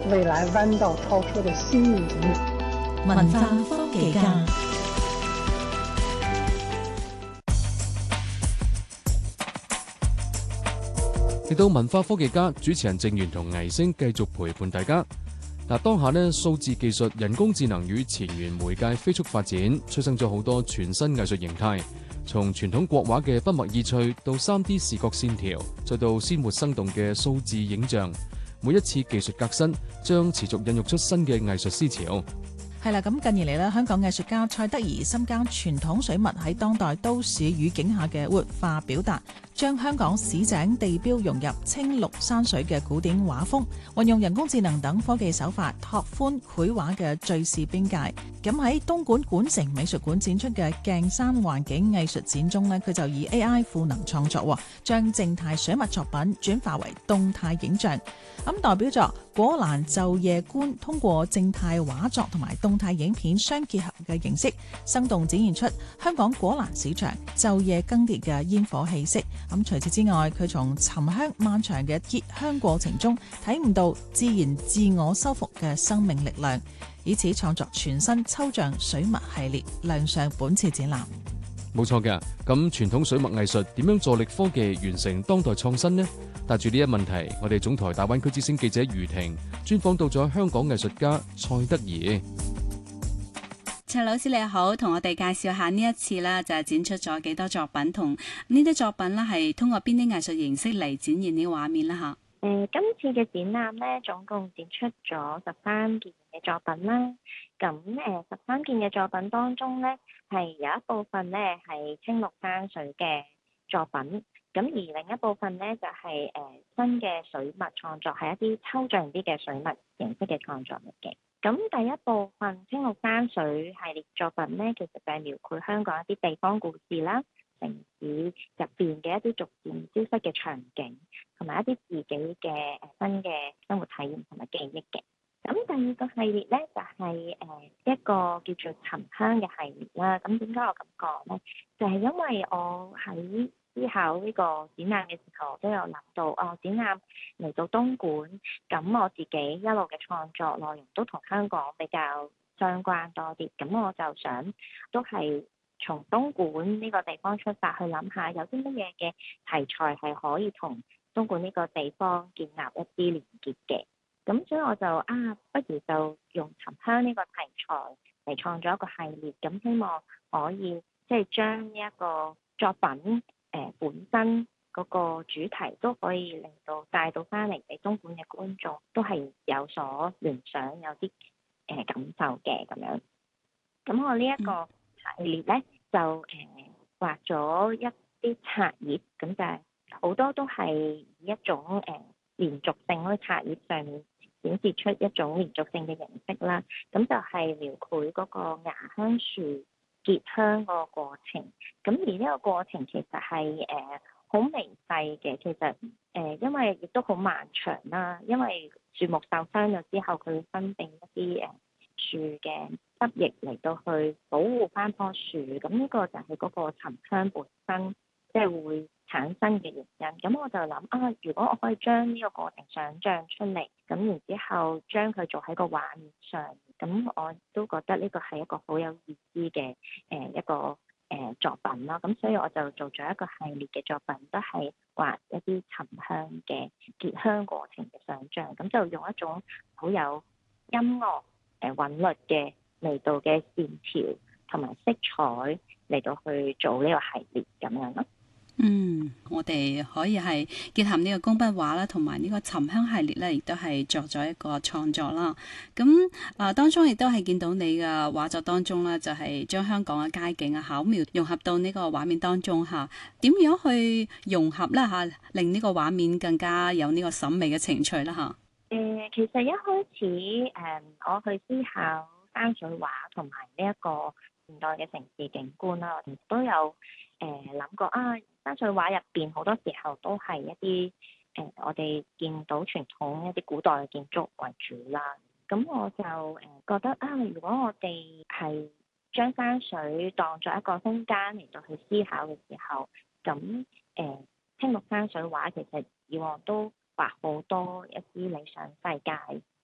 未來彎道超車的新領域。 文化科技家。 嚟到文化科技家，主持人鄭源同倪星繼續陪伴大家。當下呢，數字技術、人工智能與前沿媒介飛速發展，催生咗好多全新藝術形態。從傳統國畫嘅筆墨意趣，到 3D 視覺線條，再到鮮活生動嘅數字影像，每一次技術革新，將持續孕育出新嘅藝術思潮。 係啦，咁近年嚟咧，香港藝術家蔡德宜深耕傳統水墨喺當代都市語境下嘅活化表達，將香港市井地標融入青綠山水嘅古典畫風，運用人工智能等科技手法拓寬繪畫嘅敘事邊界。咁喺東莞莞城美術館展出嘅鏡山環境藝術展中呢，佢就以 AI 賦能創作，將靜態水墨作品轉化為動態影像。咁代表作果欄晝夜觀通過靜態畫作同埋動態影片相結合嘅形式，生動展現出香港果欄市場晝夜更迭嘅煙火氣息。咁除此之外，佢從沉香漫長嘅結香過程中體悟到自然自我修復嘅生命力量，以此創作全新抽象水墨系列亮相本次展覽。 冇錯嘅，咁傳統水墨藝術點樣助力科技完成當代創新呢？帶住呢一問題，我哋總台大灣區之聲記者余婷專訪到咗香港藝術家蔡德宜。 蔡老師你好，同我哋介紹下呢一次啦，就係展出咗幾多作品，同呢啲作品啦係通過邊啲藝術形式嚟展現呢個畫面啦吓。 今次嘅展覽咧，總共展出咗13件嘅作品啦。咁13件嘅作品當中咧，係有一部分咧係青綠山水嘅作品，咁而另一部分咧就係新嘅水墨創作，係一啲抽象啲嘅水墨形式嘅創作嚟嘅。咁第一部分青綠山水系列作品咧，其實就係描繪香港一啲地方故事啦，城市入邊嘅一啲逐漸消失嘅場景，同埋一啲自己嘅新嘅生活體驗同埋記憶嘅。咁第二個系列咧就係一個叫做沉香嘅系列啦。咁點解我咁講咧？就係因為我喺思考呢個展覽嘅時候，都有諗到展覽嚟到東莞，咁我自己一路嘅創作內容都同香港比較相關多啲。咁我就想都係從東莞呢個地方出發，去諗下有啲乜嘢嘅題材係可以同東莞呢個地方建立一啲連結嘅。咁所以我就不如就用沉香呢個題材嚟創作一個系列，咁希望可以即係將呢一個作品本身嗰個主題都可以令到帶到翻嚟俾東莞嘅觀眾，都係有所聯想，有啲感受嘅咁樣。咁我呢一個系列咧就畫咗一啲冊頁，咁就係好多都係以一種連續性喺冊頁上面顯示出一種連續性嘅形式啦。咁就係描繪嗰個牙香樹結香個過程。咁而呢個過程其實係好微細嘅，其實因為亦都好漫長啦。因為樹木受傷咗之後，佢會分泌一啲樹嘅汁液嚟到去保護翻棵樹。咁呢個就係嗰個沉香本身即係會產生嘅原因。咁我就諗如果我可以將呢個過程想像出嚟，咁然之後將佢做喺個畫面上，咁我都覺得呢個係一個好有意思嘅一個作品啦。咁所以我就做咗一個系列嘅作品，都係畫一啲沉香嘅結香過程嘅想像。咁就用一種好有音樂韻律嘅味道嘅線條同埋色彩嚟到去做呢個系列咁樣咯。 我哋可以係結合呢個工筆畫啦，同埋呢個沉香系列咧，亦都係作咗一個創作啦。咁當中亦都係見到你嘅畫作當中啦，就係將香港嘅街景巧妙融合到呢個畫面當中嚇。點樣去融合咧嚇，令呢個畫面更加有呢個審美嘅情趣啦嚇？ 其實一開始我去思考山水畫同埋呢一個現代嘅城市景觀啦，我哋都有諗過山水畫入邊好多時候都係一啲我哋見到傳統一啲古代嘅建築為主啦。咁我就覺得如果我哋係將山水當作一個空間嚟到去思考嘅時候，咁青綠山水畫其實以往都畫好多一啲理想世界